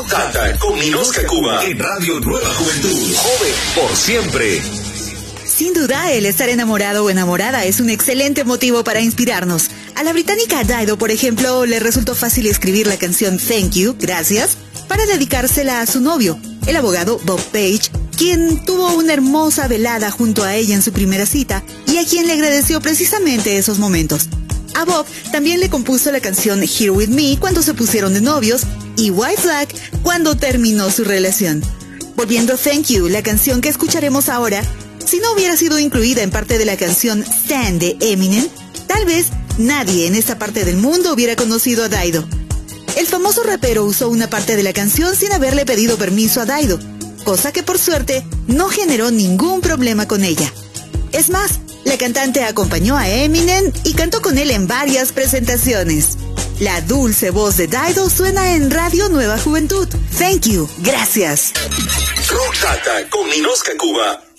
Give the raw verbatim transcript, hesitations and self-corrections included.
Tata con Ninosca Cuba en Radio Nueva Juventud. Joven por siempre. Sin duda, el estar enamorado o enamorada es un excelente motivo para inspirarnos. A la británica Dido, por ejemplo, le resultó fácil escribir la canción Thank You, gracias, para dedicársela a su novio, el abogado Bob Page, quien tuvo una hermosa velada junto a ella en su primera cita y a quien le agradeció precisamente esos momentos. A Bob también le compuso la canción Here With Me cuando se pusieron de novios y White Flag cuando terminó su relación. Volviendo a Thank You, la canción que escucharemos ahora, si no hubiera sido incluida en parte de la canción Stand de Eminem, tal vez nadie en esta parte del mundo hubiera conocido a Dido. El famoso rapero usó una parte de la canción sin haberle pedido permiso a Dido, cosa que por suerte no generó ningún problema con ella. Es más, la cantante acompañó a Eminem y cantó con él en varias presentaciones. La dulce voz de Dido suena en Radio Nueva Juventud. Thank you, gracias. Rock Tata con Ninosca Cuba.